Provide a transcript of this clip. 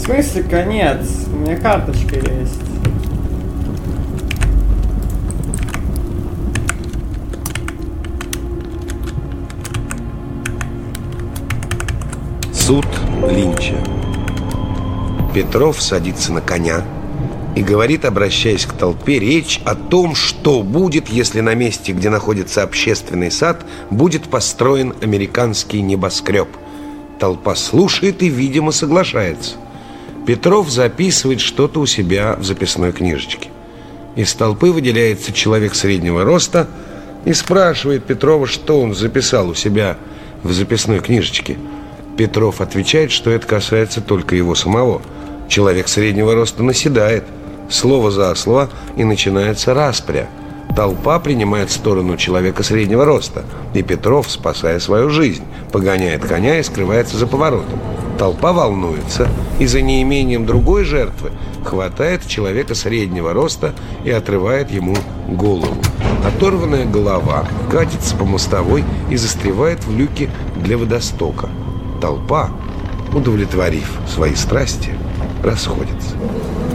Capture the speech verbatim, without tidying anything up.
смысле конец? У меня карточка есть. Суд Линча. Петров садится на коня и говорит, обращаясь к толпе, речь о том, что будет, если на месте, где находится общественный сад, будет построен американский небоскреб. Толпа слушает и, видимо, соглашается. Петров записывает что-то у себя в записной книжечке. Из толпы выделяется человек среднего роста и спрашивает Петрова, что он записал у себя в записной книжечке. Петров отвечает, что это касается только его самого. Человек среднего роста наседает, слово за слово, и начинается распря. Толпа принимает сторону человека среднего роста, и Петров, спасая свою жизнь, погоняет коня и скрывается за поворотом. Толпа волнуется и за неимением другой жертвы хватает человека среднего роста и отрывает ему голову. Оторванная голова катится по мостовой и застревает в люке для водостока. Толпа, удовлетворив свои страсти, расходится.